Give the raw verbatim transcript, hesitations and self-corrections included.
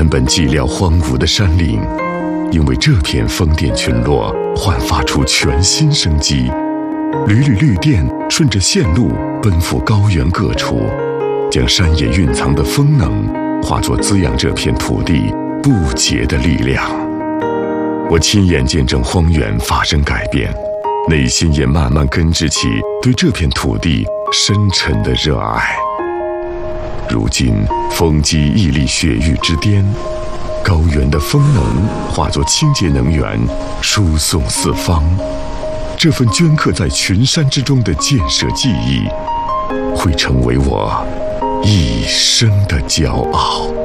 原本寂寥荒芜的山岭，因为这片风电群落焕发出全新生机。缕缕绿电顺着线路奔赴高原各处，将山野蕴藏的风能化作滋养这片土地不竭的力量。我亲眼见证荒原发生改变，内心也慢慢根植起对这片土地深沉的热爱。如今风机屹立雪域之巅，高原的风能化作清洁能源，输送四方。这份镌刻在群山之中的建设记忆，会成为我一生的骄傲。